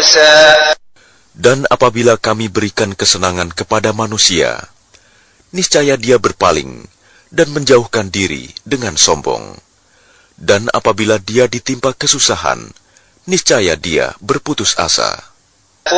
بأسا. Dan apabila kami berikan kesenangan kepada manusia, niscaya dia berpaling dan menjauhkan diri dengan sombong. Dan apabila dia ditimpa kesusahan, niscaya dia berputus asa.